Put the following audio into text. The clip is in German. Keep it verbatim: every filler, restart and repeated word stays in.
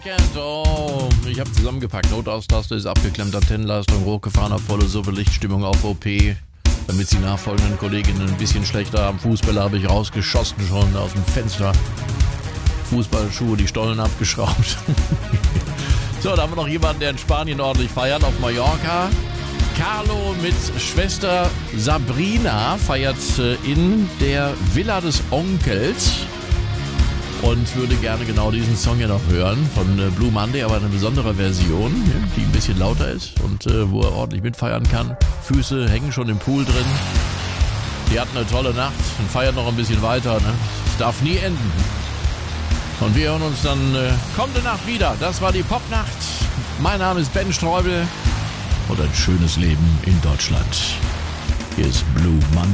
Oh, ich habe zusammengepackt. Notaus-Taste ist abgeklemmt, Antennenleistung hochgefahren auf volle Suppe, Lichtstimmung auf O P. Damit die nachfolgenden Kolleginnen ein bisschen schlechter haben. Fußbälle habe ich rausgeschossen schon aus dem Fenster. Fußballschuhe, die Stollen abgeschraubt. So, da haben wir noch jemanden, der in Spanien ordentlich feiert, auf Mallorca. Carlo mit Schwester Sabrina feiert in der Villa des Onkels und würde gerne genau diesen Song ja noch hören von Blue Monday, aber eine besondere Version, die ein bisschen lauter ist und wo er ordentlich mitfeiern kann. Füße hängen schon im Pool drin. Die hatten eine tolle Nacht und feiern noch ein bisschen weiter. Ne? Es darf nie enden. Und wir hören uns dann äh, kommende Nacht wieder. Das war die Popnacht. Mein Name ist Ben Streubel und ein schönes Leben in Deutschland. Hier ist Blue Monday.